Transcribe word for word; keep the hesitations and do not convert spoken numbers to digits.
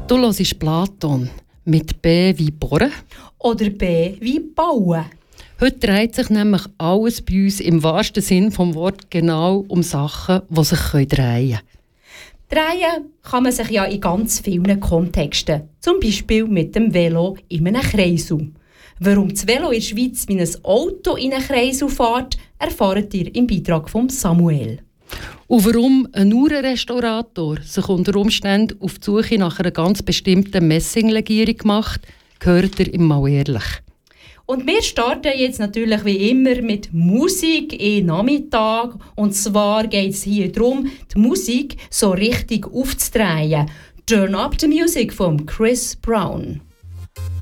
Du hörst Platon mit B wie Bohren. Oder B wie Bauen. Heute dreht sich nämlich alles bei uns im wahrsten Sinn vom Wort genau um Sachen, die sich drehen können. Drehen kann man sich ja in ganz vielen Kontexten. Zum Beispiel mit dem Velo in einem Kreisel. Warum das Velo in der Schweiz wie ein Auto in einen Kreisel fährt, erfahrt ihr im Beitrag von Samuel. Und warum ein Uhrenrestaurator sich unter Umständen auf die Suche nach einer ganz bestimmten Messinglegierung macht, gehört ihr ihm mal ehrlich. Und wir starten jetzt natürlich wie immer mit Musik im Nachmittag. Und zwar geht es hier darum, die Musik so richtig aufzudrehen. Turn Up the Music von Chris Brown.